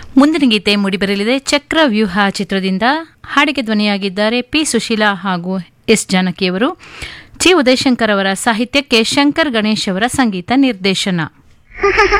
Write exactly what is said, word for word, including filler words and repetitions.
ಮುಂದಿನ ಗೀತೆ ಮೂಡಿಬರಲಿದೆ ಚಕ್ರವ್ಯೂಹ ಚಿತ್ರದಿಂದ. ಹಾಡಿಗೆ ಧ್ವನಿಯಾಗಿದ್ದಾರೆ ಪಿ ಸುಶೀಲಾ ಹಾಗೂ ಎಸ್ ಜಾನಕಿಯವರು. ಚಿ ಉದಯಶಂಕರ್ ಅವರ ಸಾಹಿತ್ಯಕ್ಕೆ ಶಂಕರ್ ಗಣೇಶ್ ಅವರ ಸಂಗೀತ ನಿರ್ದೇಶನ.